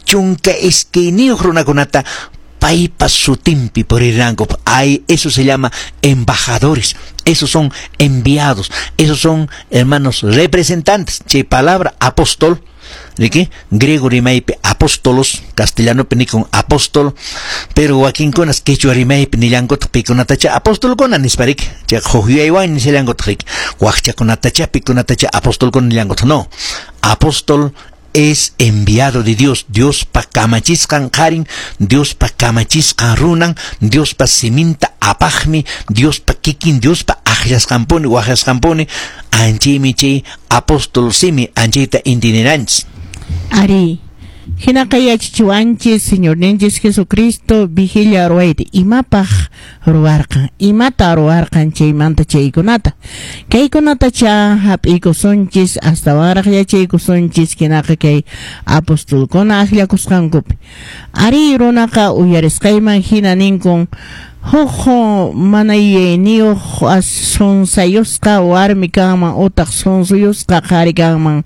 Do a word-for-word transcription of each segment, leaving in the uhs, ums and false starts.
chunka esquinio runakunata paipa sutimpi por el rango. Ay, eso se llama embajadores. Esos son enviados. Esos son, hermanos, representantes. Che palabra apóstol. ¿De qué? Griego rimaipe apóstolos, castellano penicon apóstol, pero aquí en conas quechua rimaipe ni langot piconatacha apóstol con anisparik, ya johiaiwan ni se langot rik, huacha conatacha piconatacha apóstol con langot. No, apóstol es enviado de Dios. Dios pa kamachiskan karin, Dios pa kamachiskan runan, Dios pa siminta apajmi, Dios pa kikin, Dios pa ajas campone, guajas campone, anchi michi apóstol simi, anchita itinerants. Ari, hinakaya chichuanchis, Señor Nenchis Jesucristo, vigilia ruede, imapaj ruarkan, imata ruarkan cheimanta cheikonata. Keikonata cha hap ikosonchis, hasta varajya cheikosonchis, kinaka kay apostol kona ahlia kuskankup. Ari ronaka uyariskaiman hinaninkon, Hojo manaye niyo son sayoska warmi kama otak son sayoska kari kama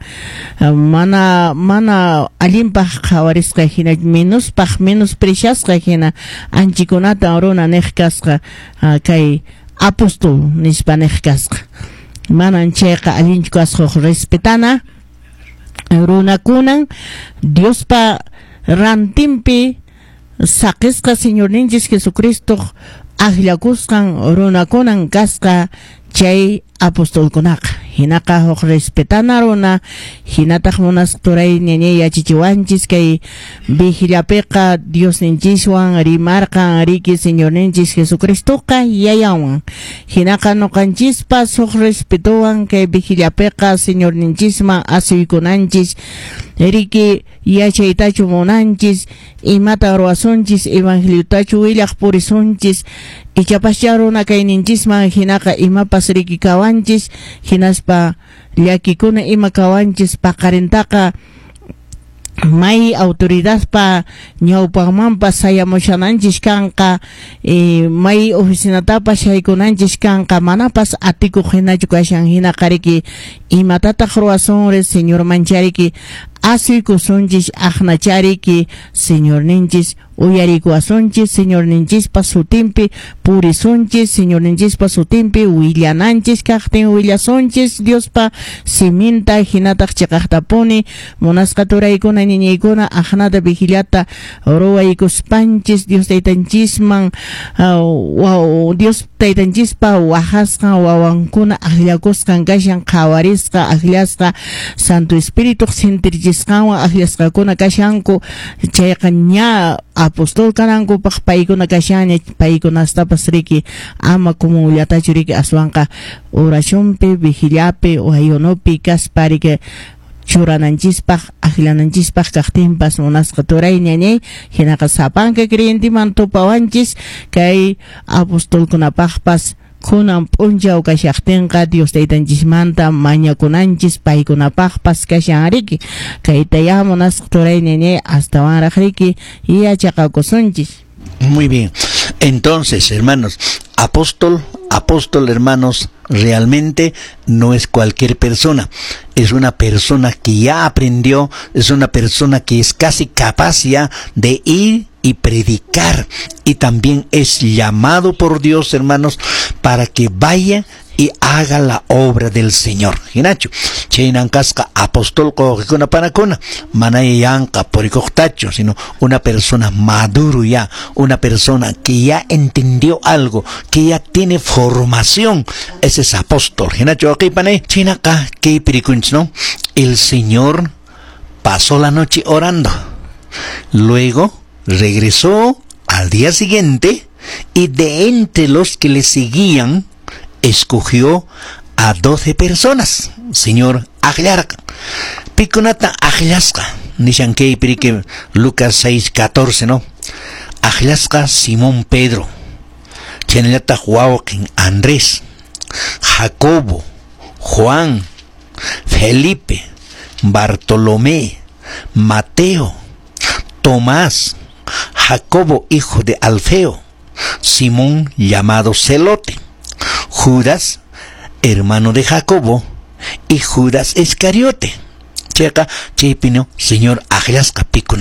mana mana alimpa kawariska hina menos pach menos preciaska hina anchikonata orona nechkaska kay apostol nispa nechkaska mana ancheka alinchkasko respetana runa kunan Dios pa rantimpi Saquesca Señor Nenchis Jesucristo ahlakuskan runakunan kaska chay apostol kunaka hinaka hok respetana runa hinatak monas turay nene yachichiwanchis kay vigilapeqa Dios Nenchiswan rimarqa riki Señor Nenchis Jesucristo ka yayawan hinaka noqanchispa hok respetuwan kay vigilapeqa Señor Nenchisma asiwikunanchis riki yachaytachu monanchis imata ruasunchis evangeliotachu willaq purisunchis ichapasharuna kay ninchisman hinaka imapas riki kawanchis hinaspa llakikuna ima kawanchis paqarentaqa may autoridad pa ñawpaqmanpas sayamushananchis kanqa eh, may oficinatapas shaykunanchis kanqa manapas atikuq hinachu kashan hinaqa riki imatataq ruwasunri Señor manchariki asuykusunchis aqnachariki Señor Nenchis uyarikuasunchis Señor Nenchis pa sutimpi purisunchis Señor Nenchis pa sutimpi willananchis kaqtin willasunchis Dios pa siminta hinataq chiqaqtapuni munasqa turaykuna niñaykuna aqnata vigiliata ruwaykuspanchis Dios taytanchisman uh, wow, Dios taytanchispa wajasqa wawankuna aqllakusqan kashan qawarisqa aqllasqa Santo Espíritu sentirchisqawan aqllasqakuna kashanku chayqa ña apostol kananku paq paykuna kashaña paykunastapas riki ama comunllatachu riki aswanqa oracionpi vigillapi wayunupi kaspariki churananchispaq aqllananchispaq kaqtinpas munasqa turay ñañay hinaqa sapanka creyentiman tupawanchis kay apostolkunapaqpas kunan p'unchaw kashaqtinqa Dios taytanchismanta mañakunanchis paykunapaqpas kashan riki kaytaya munasqa turay ñañay astawanraq riki yachaqakusunchis. Muy bien. Entonces, hermanos, apóstol, apóstol, hermanos, realmente no es cualquier persona. Es una persona que ya aprendió, es una persona que es casi capaz ya de ir y predicar. Y también es llamado por Dios, hermanos, para que vaya y haga la obra del Señor. Hinacho, cheinan casca apóstol con panacona, manayanca por tacho, sino una persona maduro ya, una persona que ya entendió algo, que ya tiene formación. Ese es apóstol. Hinacho, aquí pane, chinaca, que piricunch, ¿no? El Señor pasó la noche orando. Luego regresó al día siguiente y de entre los que le seguían escogió a doce personas. Señor Agliarca Piconata Agliasca Nishankei Perique Lucas seis catorce, ¿no? Agliasca Simón Pedro, Chenelata Joaquín Andrés, Jacobo, Juan, Felipe, Bartolomé, Mateo, Tomás, Jacobo hijo de Alfeo, Simón llamado Celote, Judas, hermano de Jacobo, y Judas Iscariote. Checa, chipino, señor Agliasca Pico